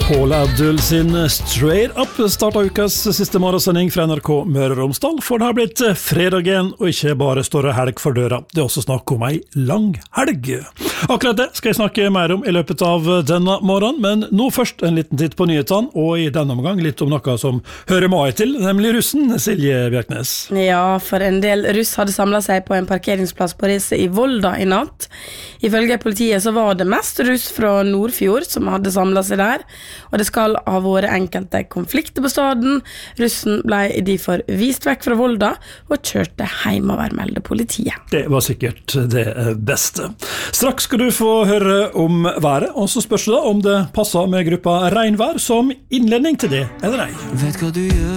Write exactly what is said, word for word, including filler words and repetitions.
Paula Abdul sin Straight Up startet ukas siste morgensending fra N R K Møre og Romsdal, for det har blitt fredag igjen, og ikke bare står det helg for døra. Det er også snakk om ei lang helg. Akkurat det skal jeg snakke mer om i løpet av denne morgenen, men nå først en liten titt på nyhetene, og i denne omgang litt om noe som hører mai til, nemlig russen, Silje Bjerknes. Ja, for en del russ hadde samlet seg på en parkeringsplass på Risse i Volda i natt. Ifølge politiet så var det mest russ fra Nordfjord som hadde samlet seg der, og det skal ha vært enkelte konflikter på staden. Russen ble derfor vist vekk fra Volda og kjørte hjemover, melder politiet. Det var sikkert det beste. Straks skal du få høre om været, og så spørs det da om det passer med gruppa regnvær som innledning til det, eller ei. Vet hva du gjør